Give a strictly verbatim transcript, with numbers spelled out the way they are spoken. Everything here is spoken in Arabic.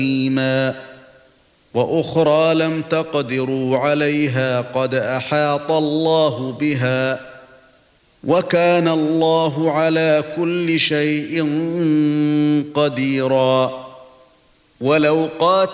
مستقيما وأخرى لم تقدروا عليها قد أحاط الله بها وكان الله على كل شيء قديرا ولو قاتل